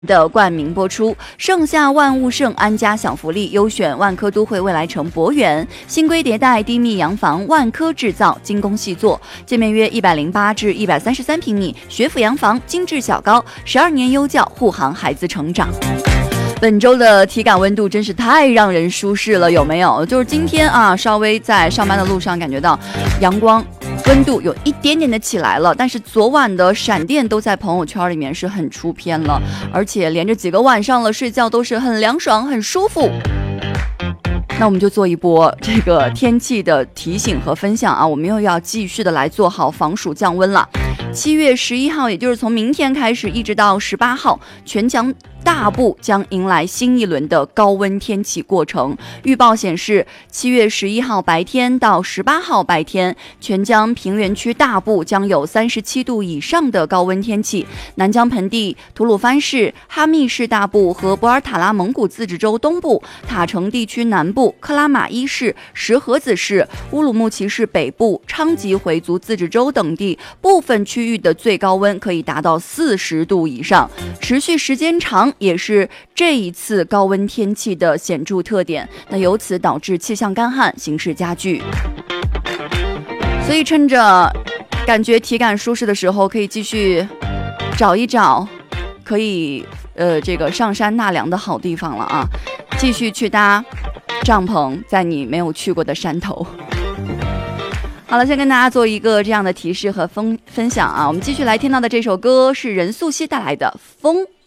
的冠名播出，盛夏万物盛，安家享福利，优选万科都会未来城博园，新规迭代低密洋房，万科制造，精工细作，建面约108至133平米，学府洋房，精致小高，12年优教，护航孩子成长。本周的体感温度真是太让人舒适了，有没有？就是今天啊，稍微在上班的路上感觉到阳光，温度有一点点的起来了，但是昨晚的闪电都在朋友圈里面是很出片了，而且连着几个晚上了，睡觉都是很凉爽、很舒服。那我们就做一波这个天气的提醒和分享啊，我们又要继续的来做好防暑降温了。7月11号，也就是从明天开始，一直到18号，全江大部将迎来新一轮的高温天气过程。预报显示，7月11号白天到18号白天，全江平原区大部将有37度以上的高温天气。南疆盆地、吐鲁番市、哈密市大部和博尔塔拉蒙古自治州东部、塔城地区南部、克拉玛依市、石河子市、乌鲁木齐市北部、昌吉回族自治州等地部分区域的最高温可以达到40度以上，持续时间长也是这一次高温天气的显著特点。那由此导致气象干旱，形势加剧。所以趁着感觉体感舒适的时候，可以继续找一找可以这个上山纳凉的好地方了啊！继续去搭帐篷，在你没有去过的山头。好了，先跟大家做一个这样的提示和分享啊。我们继续来听到的这首歌是任素汐带来的《风》。